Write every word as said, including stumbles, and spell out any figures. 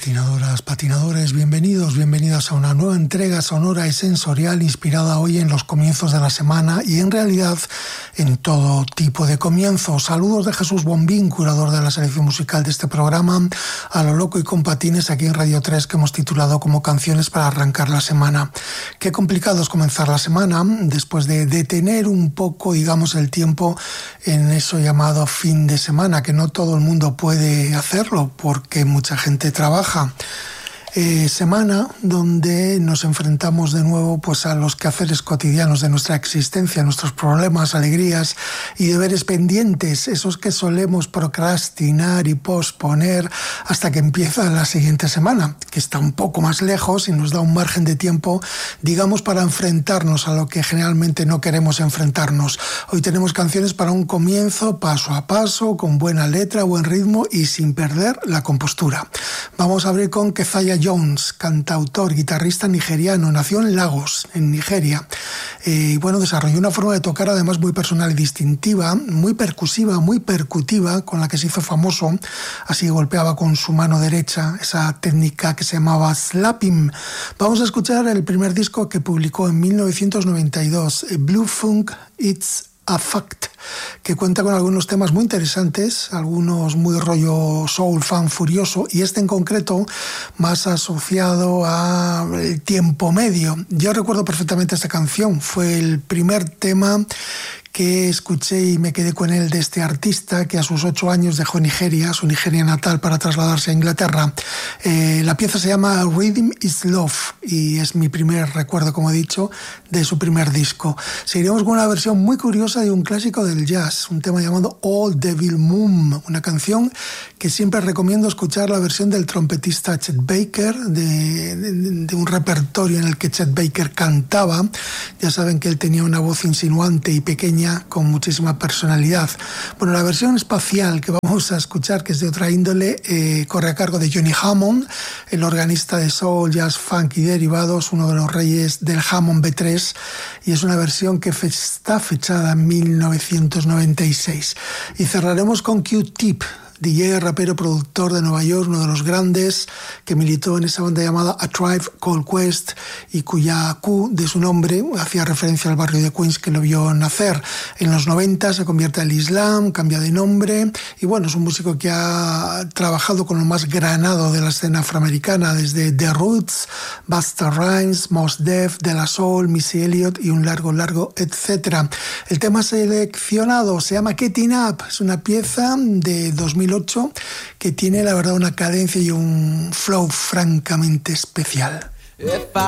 Patinadoras, patinadores, bienvenidos, bienvenidas a una nueva entrega sonora y sensorial inspirada hoy en los comienzos de la semana y en realidad en todo tipo de comienzos. Saludos de Jesús Bombín, curador de la selección musical de este programa, a lo loco y con patines aquí en Radio tres, que hemos titulado como Canciones para arrancar la semana. Qué complicado es comenzar la semana después de detener un poco, digamos, el tiempo en eso llamado fin de semana, que no todo el mundo puede hacerlo porque mucha gente trabaja. Eh, semana donde nos enfrentamos de nuevo pues a los quehaceres cotidianos de nuestra existencia, nuestros problemas, alegrías y deberes pendientes, esos que solemos procrastinar y posponer hasta que empieza la siguiente semana, que está un poco más lejos y nos da un margen de tiempo, digamos, para enfrentarnos a lo que generalmente no queremos enfrentarnos. Hoy tenemos canciones para un comienzo paso a paso, con buena letra, buen ritmo y sin perder la compostura. Vamos a abrir con Keziah Jones, cantautor, guitarrista nigeriano, nació en Lagos, en Nigeria, eh, y bueno, desarrolló una forma de tocar además muy personal y distintiva, muy percusiva, muy percutiva, con la que se hizo famoso. Así golpeaba con su mano derecha, esa técnica que se llamaba slapping. Vamos a escuchar el primer disco que publicó en mil novecientos noventa y dos, Blue Funk, It's a Fact, que cuenta con algunos temas muy interesantes, algunos muy rollo soul, fan furioso, y este en concreto más asociado al tiempo medio. Yo recuerdo perfectamente esta canción, fue el primer tema que escuché y me quedé con él de este artista que a sus ocho años dejó Nigeria, su Nigeria natal, para trasladarse a Inglaterra. Eh, la pieza se llama Rhythm is Love y es mi primer recuerdo, como he dicho, de su primer disco. Seguiremos con una versión muy curiosa de un clásico del jazz, un tema llamado Old Devil Moon, una canción que siempre recomiendo escuchar la versión del trompetista Chet Baker, de, de, de un repertorio en el que Chet Baker cantaba. Ya saben que él tenía una voz insinuante y pequeña con muchísima personalidad. Bueno, la versión espacial que vamos a escuchar, que es de otra índole, eh, corre a cargo de Johnny Hammond, el organista de soul, jazz, funk y derivados, uno de los reyes del Hammond B tres, y es una versión que fe- está fechada en mil novecientos noventa y seis. Y cerraremos con Q-Tip, D J, rapero, productor de Nueva York, uno de los grandes, que militó en esa banda llamada A Tribe Called Quest y cuya Q de su nombre hacía referencia al barrio de Queens que lo vio nacer. En los noventa se convierte al Islam, cambia de nombre y bueno, es un músico que ha trabajado con lo más granado de la escena afroamericana, desde The Roots, Busta Rhymes, Mos Def, De La Soul, Missy Elliott y un largo, largo, etcétera. El tema seleccionado se llama Getting Up, es una pieza de dos mil ocho que tiene la verdad una cadencia y un flow francamente especial.